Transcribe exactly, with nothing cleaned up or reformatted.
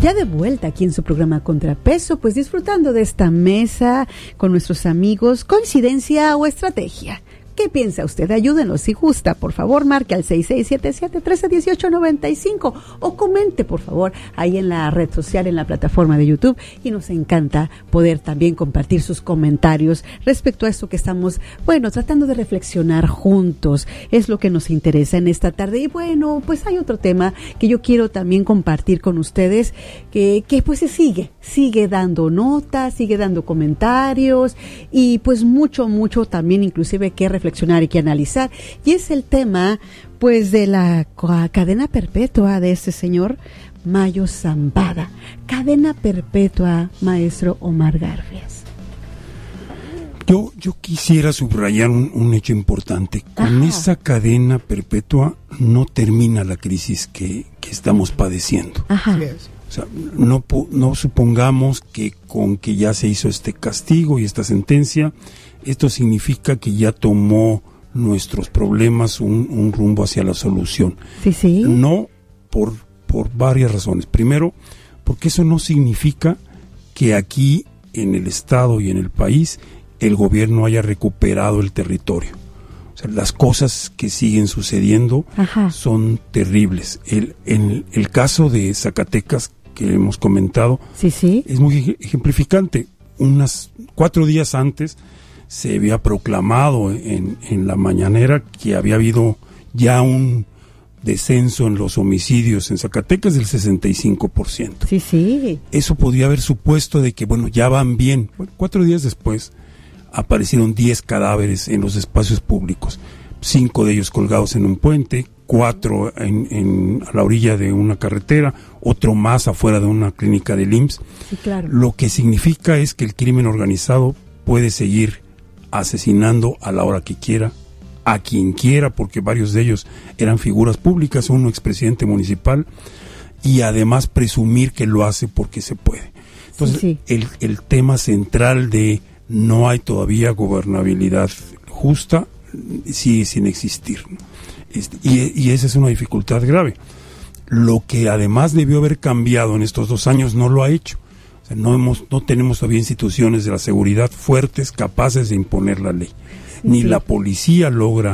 Ya de vuelta aquí en su programa Contrapeso, pues disfrutando de esta mesa con nuestros amigos, ¿coincidencia o estrategia? ¿Qué piensa usted? Ayúdenos si gusta, por favor, marque al seis seis siete siete, uno tres uno ocho, nueve cinco o comente, por favor, ahí en la red social, en la plataforma de YouTube, y nos encanta poder también compartir sus comentarios respecto a esto que estamos, bueno, tratando de reflexionar juntos. Es lo que nos interesa en esta tarde. Y bueno, pues hay otro tema que yo quiero también compartir con ustedes, que, que pues se sigue, sigue dando notas, sigue dando comentarios, y pues mucho, mucho también inclusive que reflexionar reflexionar y que analizar, y es el tema pues de la cadena perpetua de este señor Mayo Zambada. Cadena perpetua, maestro Omar Garfias. Yo, yo quisiera subrayar un, un hecho importante. Con Ajá. esa cadena perpetua no termina la crisis que, que estamos padeciendo. Ajá. O sea, no, no supongamos que con que ya se hizo este castigo y esta sentencia, esto significa que ya tomó nuestros problemas un, un rumbo hacia la solución. Sí, sí. No por, por varias razones. Primero, porque eso no significa que aquí en el Estado y en el país el gobierno haya recuperado el territorio. O sea, las cosas que siguen sucediendo Ajá. son terribles. El, en el caso de Zacatecas, que hemos comentado, sí, sí. es muy ejemplificante. Unas cuatro días antes se había proclamado en, en la mañanera que había habido ya un descenso en los homicidios en Zacatecas del sesenta y cinco por ciento. Sí, sí. Eso podría haber supuesto de que, bueno, ya van bien. Bueno, cuatro días después aparecieron diez cadáveres en los espacios públicos, cinco de ellos colgados en un puente, cuatro en, en, a la orilla de una carretera, otro más afuera de una clínica del I M S S. Sí, claro. Lo que significa es que el crimen organizado puede seguir asesinando a la hora que quiera, a quien quiera, porque varios de ellos eran figuras públicas, uno expresidente municipal, y además presumir que lo hace porque se puede. Entonces, sí, sí. El, el tema central de no hay todavía gobernabilidad justa sigue sin existir. Este, y, y esa es una dificultad grave. Lo que además debió haber cambiado en estos dos años no lo ha hecho. O sea, no hemos, no tenemos todavía instituciones de la seguridad fuertes, capaces de imponer la ley. Sí, Ni sí. la policía logra